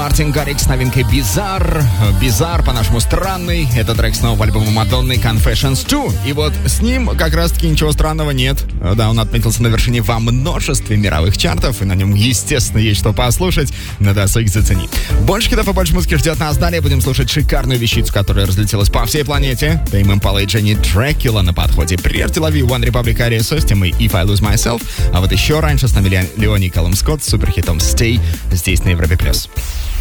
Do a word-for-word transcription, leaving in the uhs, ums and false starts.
Мартин Гаррикс с новинкой «Bizarre». «Bizarre» по-нашему странный. Это трек с нового альбома Мадонны «Confessions два». И вот с ним как раз-таки ничего странного нет. Да, он отметился на вершине во множестве мировых чартов, и на нем, естественно, есть что послушать. На досуге зацени. Больше хитов и больше музыки ждет нас далее. Будем слушать шикарную вещицу, которая разлетелась по всей планете. Тейм Импала и Дженни Дракула на подходе. Прежде Лови One Republic Aria с темой «If I Lose Myself». А вот еще раньше с нами Леони Калум Скотт с суперхитом «Stay» здесь на Европе+.